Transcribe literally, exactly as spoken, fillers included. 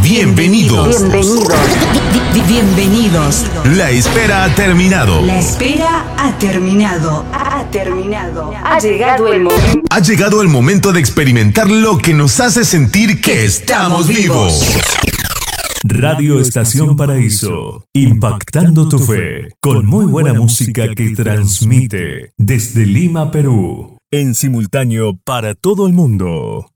Bienvenidos. Bienvenidos. Bienvenidos. La espera ha terminado. La espera ha terminado. Ha terminado. Ha llegado el momento. Ha llegado el momento de experimentar lo que nos hace sentir que estamos vivos. Radio Estación Paraíso, impactando tu fe, con muy buena música que transmite desde Lima, Perú, en simultáneo para todo el mundo.